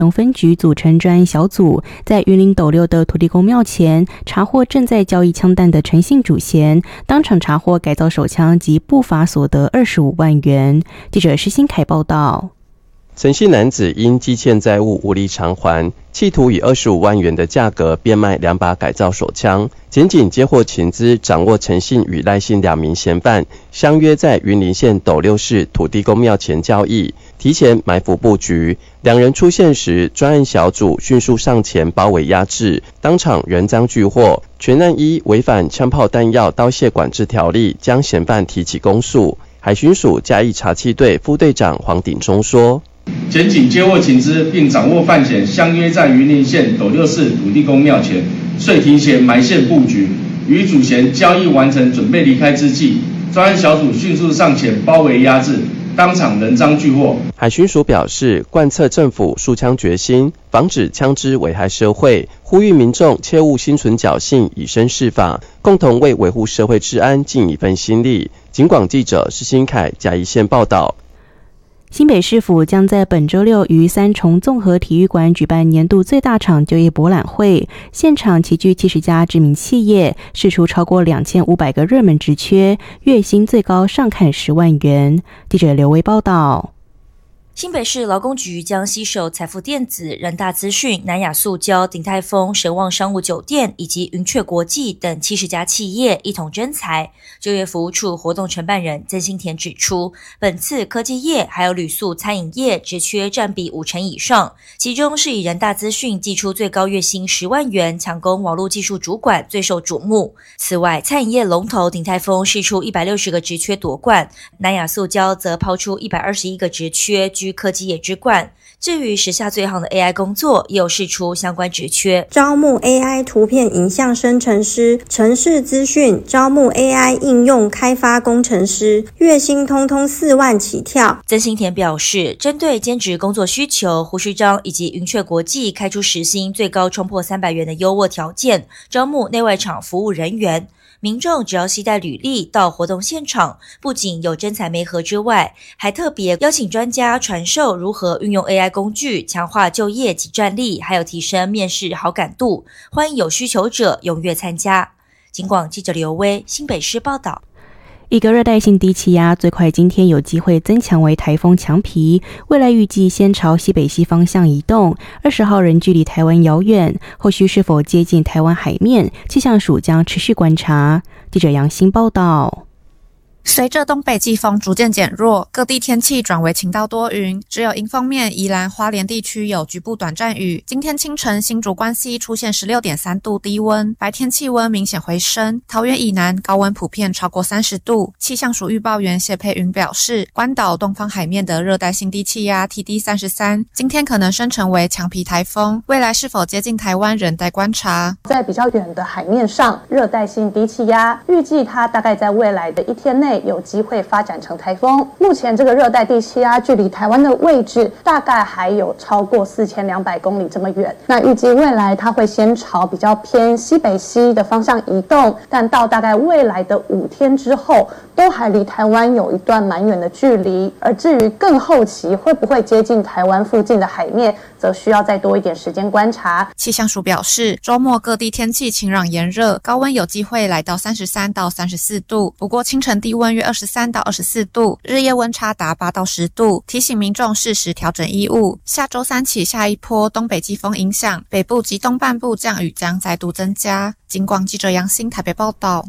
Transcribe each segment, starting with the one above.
农分局组成专案小组，在云林斗六的土地公庙前查获正在交易枪弹的陈姓主嫌，当场查获改造手枪及不法所得25万元。记者施新凯报道。 陈姓男子因积欠债务无力偿还，企图以25万元的价格变卖2把改造手枪。检警接获情资，掌握陈姓与赖姓2名嫌犯相约在云林县斗六市土地公庙前交易，提前埋伏布局。两人出现时，专案小组迅速上前包围压制，当场人赃俱获。全案依违反枪炮弹药刀械管制条例，将嫌犯提起公诉。海巡署嘉义查缉队副队长黄鼎忠说。 检警接获情资，并掌握犯嫌相约在云林县斗六市土地公庙前，遂提前埋线布局，与主嫌交易完成，准备离开之际，专案小组迅速上前包围压制，当场人赃俱获。 海巡署表示，贯彻政府肃枪决心，防止枪支危害社会，呼吁民众切勿心存侥幸，以身试法，共同为维护社会治安尽一份心力。警广记者施新凯嘉义县报道。 新北市府将在本周六于三重综合体育馆举办年度最大场就业博览会，现场齐聚70家知名企业，释出超过2500个热门职缺，月薪最高上看10万元。记者刘威报道。 新北市劳工局将携手财富电子、人大资讯、南亚塑胶、鼎泰丰、神旺商务酒店以及云雀国际等70家企业一同征才。就业服务处活动承办人曾新田指出，本次科技业还有旅宿餐饮业职缺占比50%以上，其中是以人大资讯寄出最高月薪10万元抢攻网络技术主管最受瞩目。此外，餐饮业龙头鼎泰丰释出160个职缺夺冠，南亚塑胶则抛出121个职缺居科技业之冠。至于时下最夯的 AI 工作，也有释出相关职缺， 招募 AI 图片影像生成师、程式资讯，招募 AI 应用开发工程师，月薪通通4万起跳。 曾新田表示，针对兼职工作需求，胡须章以及云雀国际开出时薪最高冲破300元的优渥条件，招募内外场服务人员。民众只要携带履历到活动现场，不仅有征才媒合之外，还特别邀请专家传授如何运用 AI 工具，强化就业及战力，还有提升面试好感度。欢迎有需求者踊跃参加。警广记者刘威新北市报道。 一个热带性低气压最快今天有机会增强为台风强皮，未来预计先朝西北西方向移动，20号仍距离台湾遥远，后续是否接近台湾海面，气象署将持续观察。记者杨欣报道。 随着东北季风逐渐减弱，各地天气转为晴到多云，只有迎风面宜兰花莲地区有局部短暂雨。今天清晨新竹关西出现 16.3 度低温，白天气温明显回升，桃园以南高温普遍超过30度。气象署预报员谢佩云表示，关岛东方海面的热带性低气压 TD33 今天可能生成为强皮台风，未来是否接近台湾仍待观察。 在比较远的海面上，热带性低气压预计它大概在未来的一天内有机会发展成台风。目前这个热带低气压距离台湾的位置大概还有超过4200公里这么远。那预计未来它会先朝比较偏西北西的方向移动，但到大概未来的5天之后，都还离台湾有一段蛮远的距离。而至于更后期会不会接近台湾附近的海面，则需要再多一点时间观察。 气象署表示，周末各地天气晴朗炎热，高温有机会来到33到34度，不过清晨低温约23到24度，日夜温差达8到10度，提醒民众适时调整衣物。下周3起，下一波东北季风影响，北部及东半部降雨将再度增加。警广记者杨欣台北报道。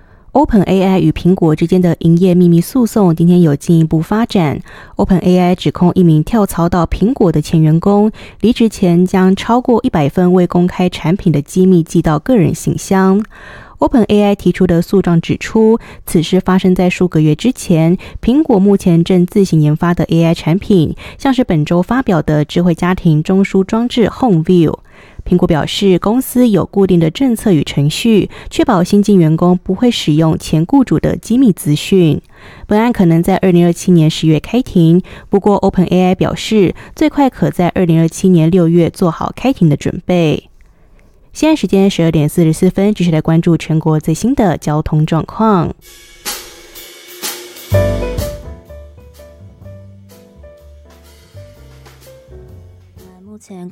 OpenAI 与苹果之间的营业秘密诉讼今天有进一步发展。OpenAI 指控一名跳槽到苹果的前员工，离职前将超过100份未公开产品的机密寄到个人信箱。OpenAI 提出的诉状指出，此事发生在数个月之前，苹果目前正自行研发的 AI 产品，像是本周发表的智慧家庭中枢装置 HomeView。苹果表示，公司有固定的政策与程序，确保新进员工不会使用前雇主的机密资讯。本案可能在2027年10月开庭，不过 OpenAI 表示，最快可在2027年6月做好开庭的准备。现在时间12点44分，继续来关注全国最新的交通状况。 前